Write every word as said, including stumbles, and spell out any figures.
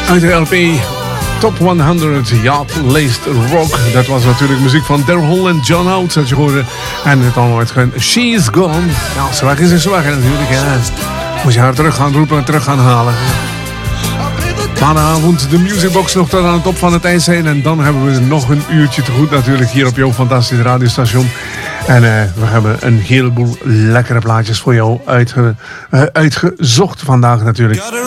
Uit de L P Top honderd Yacht Laced Rock. Dat was natuurlijk muziek van Daryl Hall en John Oates dat je hoorde. En het allemaal werd gewoon She's Gone. Ja, zwak is een zwak natuurlijk. Ja. Moet je haar terug gaan roepen en terug gaan halen. Maandagavond de Musicbox nog tot aan het top van het eind zijn. En dan hebben we nog een uurtje te goed natuurlijk hier op jouw fantastische radiostation. En uh, we hebben een heleboel lekkere plaatjes voor jou uitge, uh, uitgezocht vandaag natuurlijk.